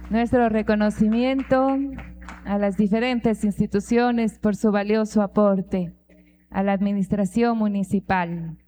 Nuestro reconocimiento a las diferentes instituciones por su valioso aporte, a la administración municipal,